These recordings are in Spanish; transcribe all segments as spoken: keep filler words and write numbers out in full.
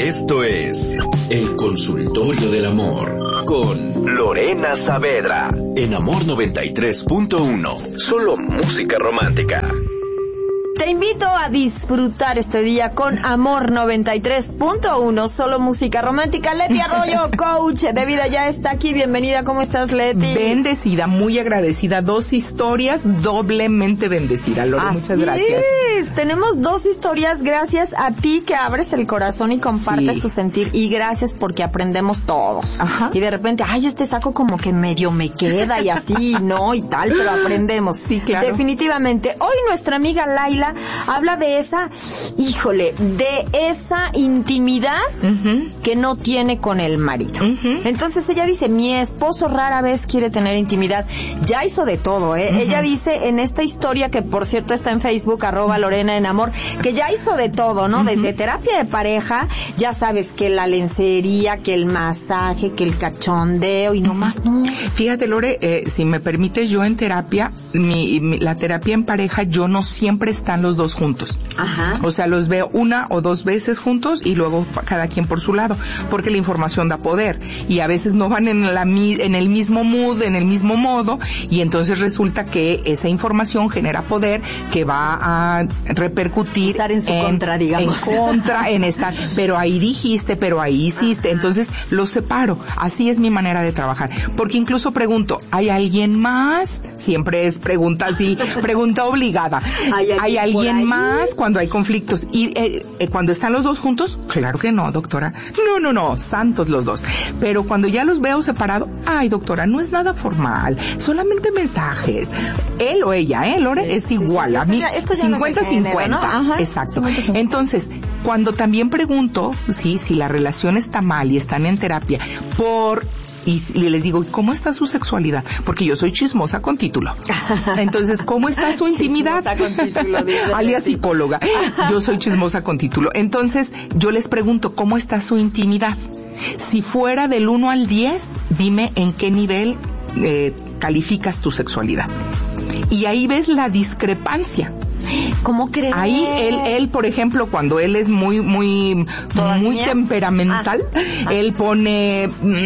Esto es El Consultorio del Amor con Lorena Saavedra en Amor noventa y tres punto uno. Solo música romántica. Te invito a disfrutar este día con Amor noventa y tres punto uno, solo música romántica. Leti Arroyo, coach de vida, ya está aquí. Bienvenida, ¿cómo estás, Leti? Bendecida, muy agradecida. Dos historias doblemente bendecida, Lore. Así muchas gracias. Es. Tenemos dos historias gracias a ti que abres el corazón y compartes sí. tu sentir. Y gracias porque aprendemos todos. Ajá. Y de repente, ay, este saco como que medio me queda y así, ¿no? Y tal, pero aprendemos. Sí, claro. Definitivamente. Hoy nuestra amiga Laila habla de esa, híjole, de esa intimidad uh-huh. que no tiene con el marido. Uh-huh. Entonces ella dice, mi esposo rara vez quiere tener intimidad. Ya hizo de todo, ¿eh? Uh-huh. Ella dice en esta historia, que por cierto está en Facebook, arroba Lorena en Amor, que ya hizo de todo, ¿no? Uh-huh. Desde terapia de pareja, ya sabes que la lencería, que el masaje, que el cachondeo y no más, no. Fíjate, Lore, eh, si me permites, yo en terapia, mi, mi, la terapia en pareja, yo no siempre están los dos juntos. Ajá. O sea, los veo una o dos veces juntos y luego cada quien por su lado, porque la información da poder y a veces no van en la en el mismo mood, en el mismo modo, y entonces resulta que esa información genera poder que va a repercutir usar en su en, contra, digamos. En contra, en estar, pero ahí dijiste, pero ahí hiciste. Ajá. Entonces los separo. Así es mi manera de trabajar. Porque incluso pregunto, ¿hay alguien más? Siempre es pregunta así, pregunta obligada. ¿Hay alguien, ¿Hay alguien más cuando hay conflictos? Y eh, eh, cuando están los dos juntos, claro que no, doctora. No, no, no, santos los dos. Pero cuando ya los veo separados, ay, doctora, no es nada formal, solamente mensajes. Él o ella, ¿eh, Lore? Sí, es sí, igual. Sí, sí, a mí, ya, cincuenta cincuenta. ¿no? Ajá, exacto. cincuenta cincuenta. Entonces, cuando también pregunto, sí, si la relación está mal y están en terapia, por... Y, y les digo, ¿cómo está su sexualidad? Porque yo soy chismosa con título. Entonces, ¿cómo está su intimidad? Chismosa con título. Alias psicóloga. Yo soy chismosa con título. Entonces, yo les pregunto, ¿cómo está su intimidad? Si fuera del uno al diez, dime en qué nivel eh, calificas tu sexualidad. Y ahí ves la discrepancia. ¿Cómo crees? Ahí él, él, por ejemplo, cuando él es muy, muy, muy mías? temperamental, ah. Ah. él pone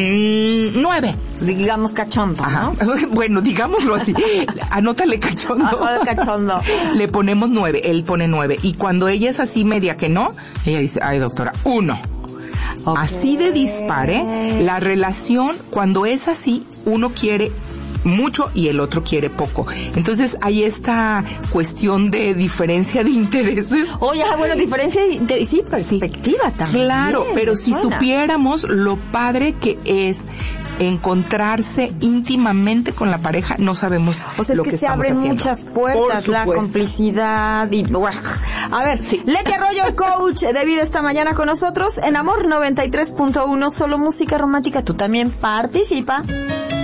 mmm, nueve. Digamos cachondo, ¿no? Bueno, digámoslo así. Anótale cachondo. Ajá, cachondo. Le ponemos nueve, él pone nueve. Y cuando ella es así media que no, ella dice, ay, doctora, uno. Okay. Así de dispare, la relación, cuando es así, uno quiere mucho y el otro quiere poco. Entonces hay esta cuestión de diferencia de intereses. Oye, bueno, diferencia de intereses, sí, perspectiva sí. también. Claro, pero si suena. Supiéramos lo padre que es encontrarse íntimamente con la pareja, no sabemos o sea, es lo que, que se estamos abren haciendo. Muchas puertas, la complicidad y... A ver, sí. Leti Arroyo, coach de vida, esta mañana con nosotros en Amor noventa y tres punto uno, solo música romántica. Tú también participa.